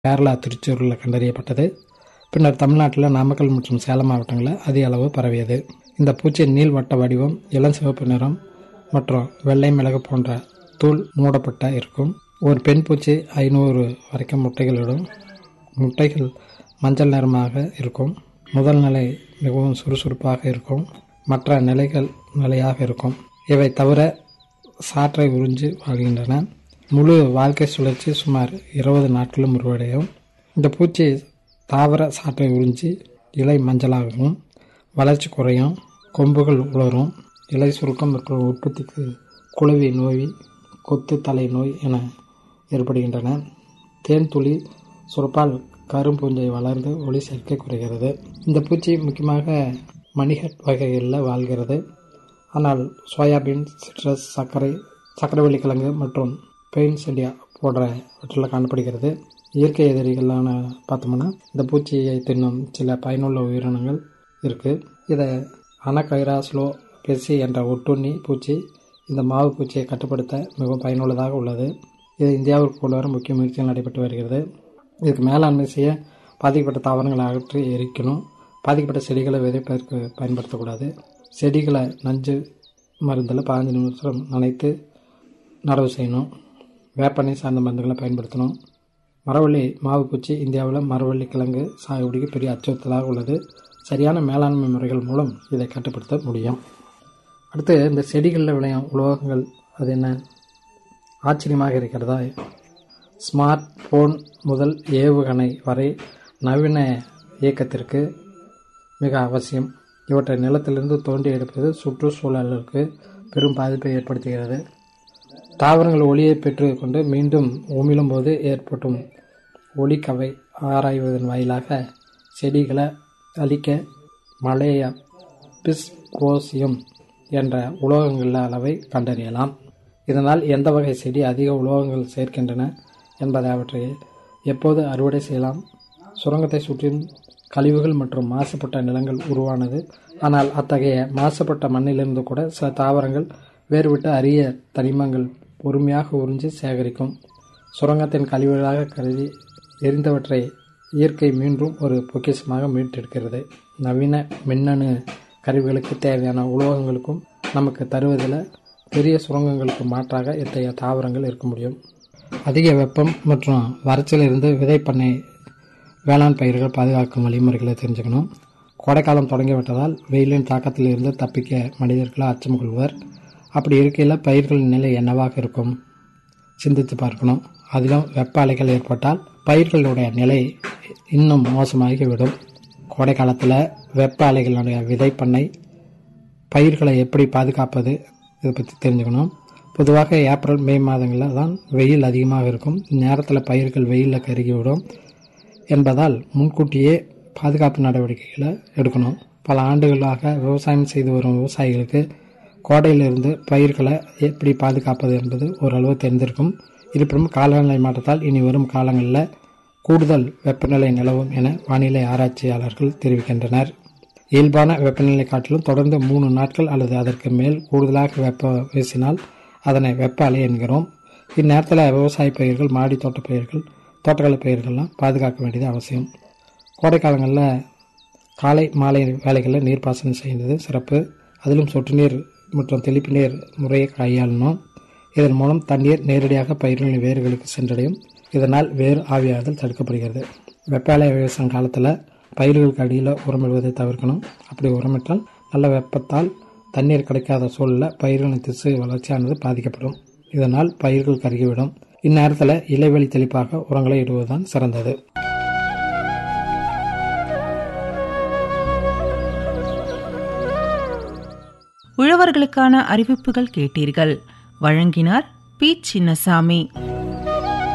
கேரளா திருச்சூரில் கண்டறியப்பட்டது. பின்னர் தமிழ்நாட்டில் நாமக்கல் மற்றும் சேலம் மாவட்டங்களில் அதிக அளவு பரவியது. இந்த பூச்சி நீள்வட்ட வடிவம், இளஞ்சிவப்பு நிறம் மற்றும் வெள்ளை மிளகு போன்ற தூள் மூடப்பட்ட இருக்கும். ஒரு பெண் பூச்சி 500 வரைக்கும் முட்டைகளிடும். முட்டைகள் மஞ்சள் நிறமாக இருக்கும். முதல் நிலை மிகவும் சுறுசுறுப்பாக இருக்கும். மற்ற நிலைகள் நிலையாக இருக்கும். இவை தவிர சாற்றை உறிஞ்சி வாழ்கின்றன. முழு வாழ்க்கை சுழற்சி சுமார் 20 நாட்களும் முடிவடையும். இந்த பூச்சி தாவர சாற்றை உறிஞ்சி இலை மஞ்சளாகவும், வளர்ச்சி குறையும், கொம்புகள் உலரும், இலை சுருக்கம் மற்றும் உற்பத்திக்கு குளவி நோய், கொத்து தலை நோய் என ஏற்படுகின்றன. தேன் துளி சுரப்பால் கரும்பூஞ்சை வளர்ந்து ஒளி சேர்க்கை குறைகிறது. இந்த பூச்சி முக்கியமாக மணிகட் வகைகளில் வாழ்கிறது. ஆனால் சோயாபீன், சிட்ரஸ், சர்க்கரைவள்ளி கிழங்கு மற்றும் பெயின்செடியா போன்றவற்றில் காணப்படுகிறது. இயற்கை எதிரிகளான பார்த்தோம்னா இந்த பூச்சியை தின்னும் சில பயனுள்ள உயிரினங்கள் இருக்குது. இதை அனகைராஸ்லோ பெசி என்ற ஒட்டுண்ணி பூச்சி இந்த மாவு பூச்சியை கட்டுப்படுத்த மிகவும் பயனுள்ளதாக உள்ளது. இது இந்தியாவிற்கு கொண்டு வர முக்கிய முயற்சிகள் நடைபெற்று வருகிறது. இதுக்கு மேலாண்மை செய்ய பாதிக்கப்பட்ட தாவரங்களை அகற்றி எரிக்கணும். பாதிக்கப்பட்ட செடிகளை விதைப்பதற்கு பயன்படுத்தக்கூடாது. செடிகளை நஞ்சு மருந்தில் 15 நிமிஷம் நனைத்து நடவு செய்யணும். வேப்பெண்ணெய் சார்ந்த மருந்துகளை பயன்படுத்தணும். மரவள்ளி மாவு பூச்சி இந்தியாவில் மரவள்ளி கிழங்கு சாகுபடிக்கு பெரிய அச்சுறுத்தலாக உள்ளது. சரியான மேலாண்மை முறைகள் மூலம் இதை கட்டுப்படுத்த முடியும். அடுத்து இந்த செடிகளில் விளையும் உலோகங்கள் அது என்ன ஆச்சரியமாக இருக்கிறதா? ஸ்மார்ட் போன் முதல் ஏவுகணை வரை நவீன இயக்கத்திற்கு மிக அவசியம். இவற்றை நிலத்திலிருந்து தோண்டி எடுப்பது சுற்றுச்சூழலுக்கு பெரும் பாதிப்பை ஏற்படுத்துகிறது. தாவரங்கள் ஒளியை பெற்றுக்கொண்டு மீண்டும் உமிழும் போது ஏற்படும் ஒளிக்கவை ஆராய்வதன் வாயிலாக செடிகளை அழிக்க மலேயா பிஸ்கோசியம் என்ற உலோகங்கள் அளவை கண்டறியலாம். இதனால் எந்த வகை செடி அதிக உலோகங்கள் சேர்க்கின்றன என்பதை அவற்றை எப்போது அறுவடை செய்யலாம். சுரங்கத்தை சுற்றியும் கழிவுகள் மற்றும் மாசுபட்ட நிலங்கள் உருவானது. ஆனால் அத்தகைய மாசுபட்ட மண்ணிலிருந்து கூட சில தாவரங்கள் வேறுவிட்ட அரிய தனிமங்கள் பொறுமையாக உறிஞ்சி சேகரிக்கும். சுரங்கத்தின் கழிவுகளாக கருதி எரிந்தவற்றை இயற்கை மீண்டும் ஒரு பொக்கிஷமாக மீட்டெடுக்கிறது. நவீன மின்னணு கருவிகளுக்கு தேவையான உலோகங்களுக்கும் நமக்கு தருவதில் பெரிய சுரங்கங்களுக்கு மாற்றாக இத்தகைய தாவரங்கள் இருக்க முடியும். அதிக வெப்பம் மற்றும் வறட்சியிலிருந்து விதைப்பண்ணை வேளாண் பயிர்கள் பாதுகாக்கும் வழிமுறைகளை தெரிஞ்சுக்கணும். கோடைக்காலம் தொடங்கிவிட்டதால் வெயிலின் தாக்கத்தில் இருந்து தப்பிக்க மனிதர்கள் அச்சம் கொள்வர். அப்படி இருக்கையில் பயிர்களின் நிலை என்னவாக இருக்கும் சிந்தித்து பார்க்கணும். அதிலும் வெப்ப அலைகள் ஏற்பட்டால் பயிர்களுடைய நிலை இன்னும் மோசமாகிவிடும். கோடை காலத்தில் வெப்ப அலைகளுடைய விதைப்பண்ணை பயிர்களை எப்படி பாதுகாப்பது இதை பற்றி தெரிஞ்சுக்கணும். பொதுவாக ஏப்ரல் மே மாதங்களில் தான் வெயில் அதிகமாக இருக்கும். இந்நேரத்தில் பயிர்கள் வெயிலில் கருகிவிடும் என்பதால் முன்கூட்டியே பாதுகாப்பு நடவடிக்கைகளை எடுக்கணும். பல ஆண்டுகளாக விவசாயம் செய்து வரும் விவசாயிகளுக்கு கோடையிலிருந்து பயிர்களை எப்படி பாதுகாப்பது என்பது ஓரளவு தெரிந்திருக்கும். இருப்பினும் காலநிலை மாற்றத்தால் இனி வரும் காலங்களில் கூடுதல் வெப்பநிலை நிலவும் என வானிலை ஆராய்ச்சியாளர்கள் தெரிவிக்கின்றனர். இயல்பான வெப்பநிலை காட்டிலும் தொடர்ந்து 3 நாட்கள் அல்லது அதற்கு மேல் கூடுதலாக வெப்ப வீசினால் அதனை வெப்ப அலை என்கிறோம். இந்நேரத்தில் விவசாய பயிர்கள், மாடி தோட்ட பயிர்கள், தோட்டக்கலை பயிர்கள்லாம் பாதுகாக்க வேண்டியது அவசியம். கோடை காலங்களில் காலை மாலை வேலைகளில் நீர்ப்பாசனம் செய்வது சிறப்பு. அதிலும் சொட்டு நீர் மற்றும் தெளிப்பு நீர் முறையை கையாளணும். இதன் மூலம் தண்ணீர் நேரடியாக பயிர்களின் வேர்களுக்கு சென்றடையும். இதனால் வேர் ஆவியாதல் தடுக்கப்படுகிறது. வெப்ப அலை விவசாயம் காலத்தில் பயிர்களுக்கு அடியில் உரமிடுவதை தவிர்க்கணும். அப்படி உரமிட்டால் நல்ல வெப்பத்தால் தண்ணீர் கிடைக்காத சூழலில் பயிர்களின் திசு வளர்ச்சியானது பாதிக்கப்படும். இதனால் பயிர்கள் கருகிவிடும். இந்நேரத்தில் இலைவெளி தெளிப்பாக உரங்களை இடுவதுதான் சிறந்தது. உழவர்களுக்கான அறிவிப்புகள் கேட்டீர்கள். வழங்கினார் பி. சின்னசாமி.